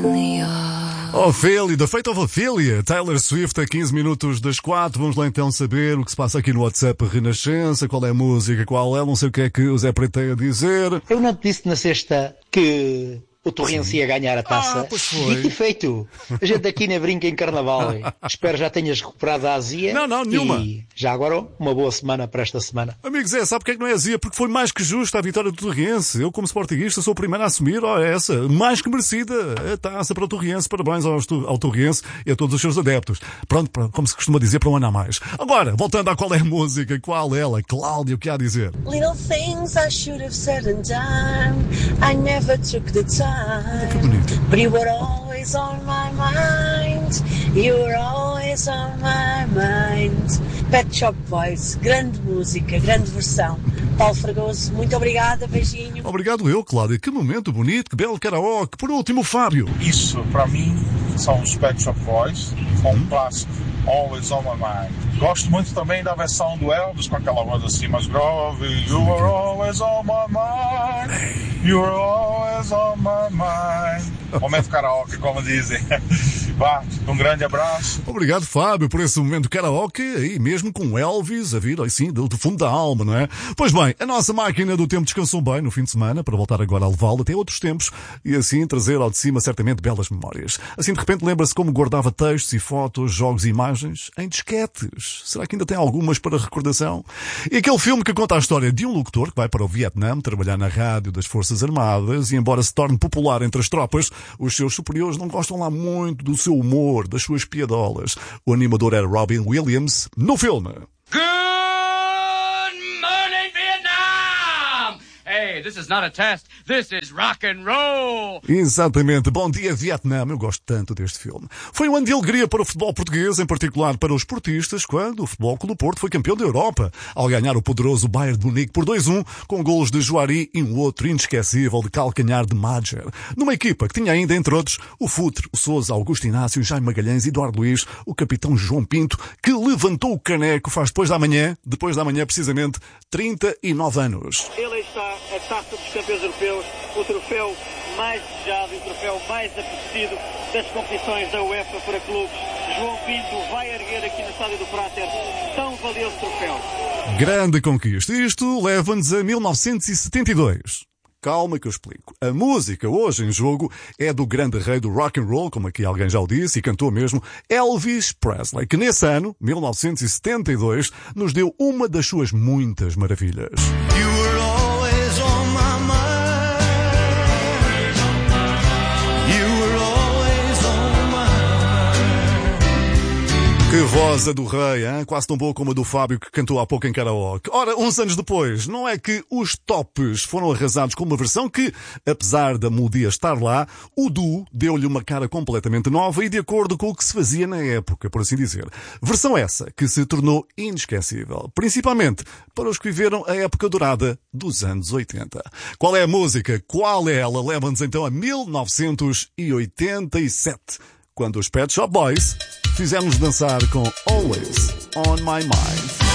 Ophelia, The Fate of Ophelia, Taylor Swift a 15 minutos das 4. Vamos lá então saber o que se passa aqui no WhatsApp Renascença, qual é a música, qual é, não sei o que é que o Zé Preto tem a dizer. Eu não te disse na sexta que o Torrense ia ganhar a taça. Pois foi. Dito e feito. A gente aqui nem brinca em carnaval. Espero já tenhas recuperado a azia. Não, nenhuma. E já agora, uma boa semana para esta semana. Amigo Zé, sabe porque é que não é azia? Porque foi mais que justa a vitória do Torriense. Eu, como sportinguista, sou o primeiro a assumir, essa, mais que merecida a taça para o Torriense. Parabéns ao Torriense e a todos os seus adeptos. Pronto, como se costuma dizer, para um ano a mais. Agora, voltando a qual é a música, qual é ela? Cláudia, o que há a dizer? Little things I should have said and done. I never took the time. Que bonito. But you were always on my mind. You were always on my mind. Pet Shop Boys, grande música, grande versão. Paulo Fragoso, muito obrigada, beijinho. Obrigado eu, Cláudia. Que momento bonito, que belo karaoke. Por último, Fábio. Isso, para mim, são os Pet Shop Boys, com um clássico, Always on My Mind. Gosto muito também da versão do Elvis, com aquela voz assim mais grave. You were always on my mind. You were always on my mind. Momento karaoke, como dizem. Vá, um grande abraço. Obrigado, Fábio, por esse momento karaoke, aí mesmo com Elvis a vir, assim, do fundo da alma, não é? Pois bem, a nossa máquina do tempo descansou bem no fim de semana, para voltar agora a levá-lo até outros tempos e assim trazer ao de cima certamente belas memórias. Assim, de repente, lembra-se como guardava textos e fotos, jogos e imagens em disquetes. Será que ainda tem algumas para recordação? E aquele filme que conta a história de um locutor que vai para o Vietnã trabalhar na rádio das Forças Armadas e, embora se torne popular entre as tropas, os seus superiores não gostam lá muito do seu humor, das suas piadolas. O animador era Robin Williams no filme. Good morning, Vietnam! Hey, this is not a test. This is rock and roll. Exatamente. Bom dia, Vietnã. Eu gosto tanto deste filme. Foi um ano de alegria para o futebol português, em particular para os portistas, quando o Futebol Clube do Porto foi campeão da Europa, ao ganhar o poderoso Bayern de Munique por 2-1, com golos de Juari e um outro inesquecível de calcanhar de Madger. Numa equipa que tinha ainda, entre outros, o Futre, o Sousa, Augusto Inácio, Jaime Magalhães e Eduardo Luiz, o capitão João Pinto, que levantou o caneco faz depois da manhã precisamente, 39 anos. Ele está, a Taça dos Campeões Europeus, o troféu mais desejado e o troféu mais apetecido das competições da UEFA para clubes. João Pinto vai erguer aqui no Estádio do Prater tão valioso troféu. Grande conquista. Isto leva-nos a 1972. Calma que eu explico. A música hoje em jogo é do grande rei do rock and roll, como aqui alguém já o disse, e cantou mesmo, Elvis Presley, que nesse ano, 1972, nos deu uma das suas muitas maravilhas. You were always on my mind. You were always on my mind. Que voz a do rei, hein? Quase tão boa como a do Fábio que cantou há pouco em karaoke. Ora, uns anos depois, não é que os tops foram arrasados com uma versão que, apesar da melodia estar lá, o duo deu-lhe uma cara completamente nova e de acordo com o que se fazia na época, por assim dizer. Versão essa que se tornou inesquecível, principalmente para os que viveram a época dourada dos anos 80. Qual é a música? Qual é ela? Leva-nos então a 1987, quando os Pet Shop Boys fizeram-nos dançar com Always on My Mind.